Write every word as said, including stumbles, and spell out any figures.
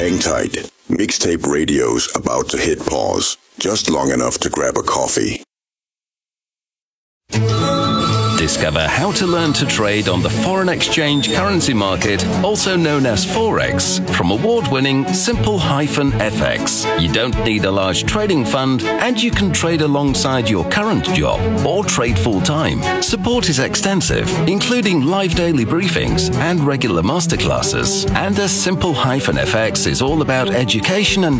Hang tight. Mixtape radio's about to hit pause, just long enough to grab a coffee. Discover how to learn to trade on the foreign exchange currency market, also known as Forex, from award-winning Simple-F X. You don't need a large trading fund, and you can trade alongside your current job or trade full-time. Support is extensive, including live daily briefings and regular masterclasses. And as Simple-F X is all about education and